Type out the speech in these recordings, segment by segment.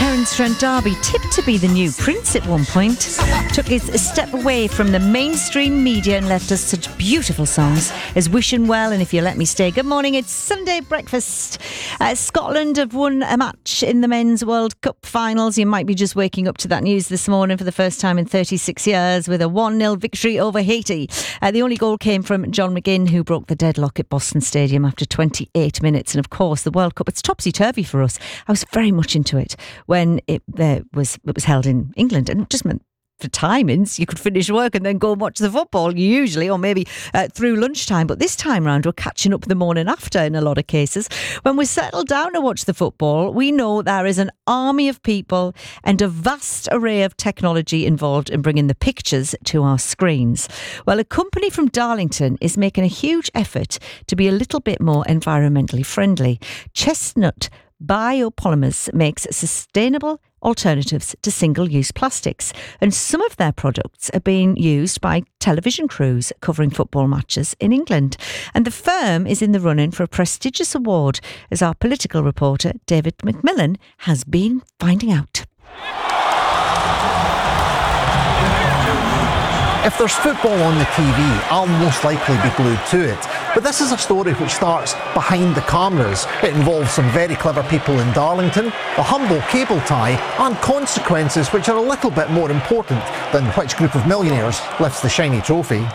Terence Trent D'Arby, tipped to be the new Prince at one point, took a step away from the mainstream media and left us such beautiful songs as Wishing Well and If You Let Me Stay. Good morning, it's Sunday breakfast. Scotland have won a match in the Men's World Cup finals. You might be just waking up to that news this morning for the first time in 36 years with a 1-0 victory over Haiti. The only goal came from John McGinn, who broke the deadlock at Boston Stadium after 28 minutes. And of course, the World Cup, it's topsy-turvy for us. I was very much into it when it was held in England, and it just meant for timings you could finish work and then go and watch the football usually, or maybe through lunchtime. But this time round we're catching up the morning after in a lot of cases. When we settle down to watch the football, we know there is an army of people and a vast array of technology involved in bringing the pictures to our screens. Well, a company from Darlington is making a huge effort to be a little bit more environmentally friendly. Chestnut Biopolymers makes sustainable alternatives to single-use plastics, and some of their products are being used by television crews covering football matches in England. And the firm is in the running for a prestigious award, as our political reporter David McMillan has been finding out. If there's football on the TV, I'll most likely be glued to it. But this is a story which starts behind the cameras. It involves some very clever people in Darlington, the humble cable tie, and consequences which are a little bit more important than which group of millionaires lifts the shiny trophy.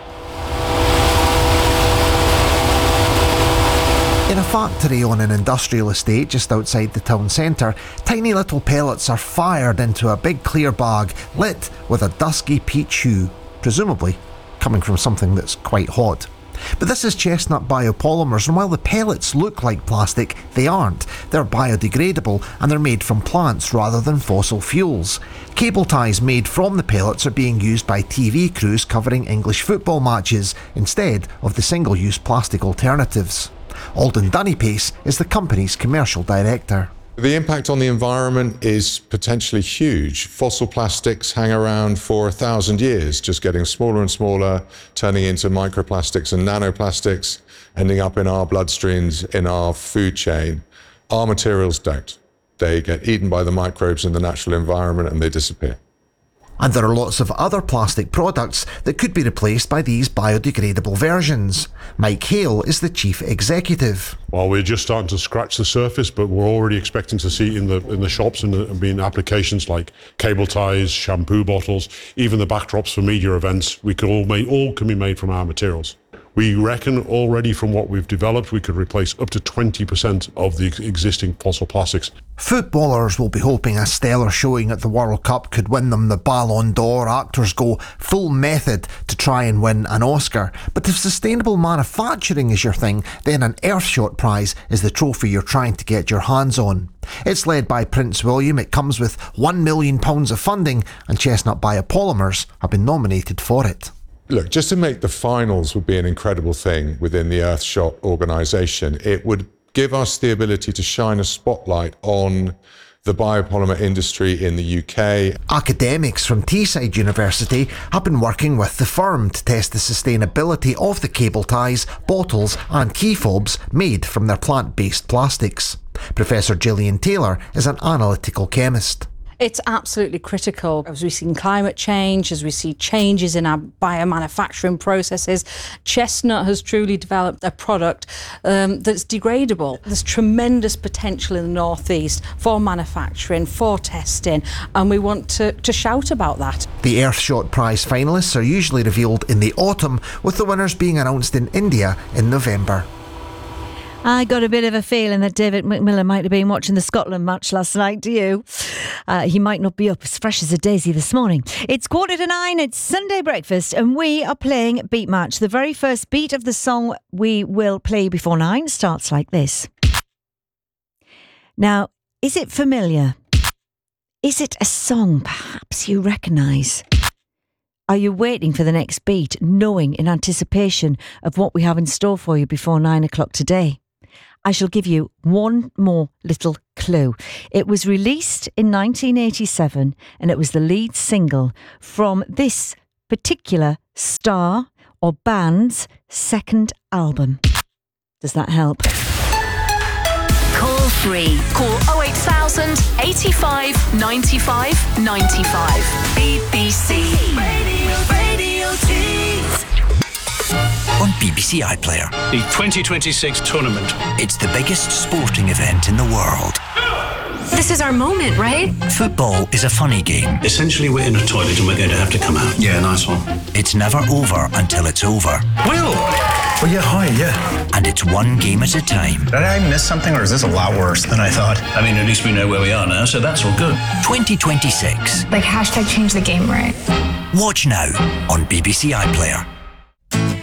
In a factory on an industrial estate just outside the town centre, tiny little pellets are fired into a big clear bag lit with a dusky peach hue, presumably coming from something that's quite hot. But this is Chestnut Biopolymers, and while the pellets look like plastic, they aren't. They're biodegradable and they're made from plants rather than fossil fuels. Cable ties made from the pellets are being used by TV crews covering English football matches instead of the single-use plastic alternatives. Alden Dunnipace is the company's commercial director. The impact on the environment is potentially huge. Fossil plastics hang around for 1,000 years, just getting smaller and smaller, turning into microplastics and nanoplastics, ending up in our bloodstreams, in our food chain. Our materials don't. They get eaten by the microbes in the natural environment and they disappear. And there are lots of other plastic products that could be replaced by these biodegradable versions. Mike Hale is the chief executive. Well, we're just starting to scratch the surface, but we're already expecting to see in the shops and being applications like cable ties, shampoo bottles, even the backdrops for media events. All can be made from our materials. We reckon already from what we've developed, we could replace up to 20% of the existing fossil plastics. Footballers will be hoping a stellar showing at the World Cup could win them the Ballon d'Or. Actors go full method to try and win an Oscar. But if sustainable manufacturing is your thing, then an Earthshot Prize is the trophy you're trying to get your hands on. It's led by Prince William. It comes with £1 million of funding, and Chestnut Biopolymers have been nominated for it. Look, just to make the finals would be an incredible thing within the Earthshot organisation. It would give us the ability to shine a spotlight on the biopolymer industry in the UK. Academics from Teesside University have been working with the firm to test the sustainability of the cable ties, bottles and key fobs made from their plant-based plastics. Professor Gillian Taylor is an analytical chemist. It's absolutely critical as we see climate change, as we see changes in our biomanufacturing processes. Chestnut has truly developed a product that's degradable. There's tremendous potential in the northeast for manufacturing, for testing, and we want to shout about that. The Earthshot Prize finalists are usually revealed in the autumn, with the winners being announced in India in November. I got a bit of a feeling that David McMillan might have been watching the Scotland match last night, do you? He might not be up as fresh as a daisy this morning. It's 9:15, it's Sunday breakfast, and we are playing Beat Match. The very first beat of the song we will play before 9 starts like this. Now, is it familiar? Is it a song perhaps you recognise? Are you waiting for the next beat, knowing in anticipation of what we have in store for you before 9 o'clock today? I shall give you one more little clue. It was released in 1987 and it was the lead single from this particular star or band's second album. Does that help? Call free. Call 08000 85 95 95. BBC. Radio Tees. On BBC iPlayer. The 2026 tournament. It's the biggest sporting event in the world. This is our moment, right? Football is a funny game. Essentially, we're in a toilet and we're going to have to come out. Yeah, nice one. It's never over until it's over. Will! Well, yeah, hi, yeah. And it's one game at a time. Did I miss something, or is this a lot worse than I thought? I mean, at least we know where we are now, so that's all good. 2026. Like, hashtag change the game, right? Watch now on BBC iPlayer.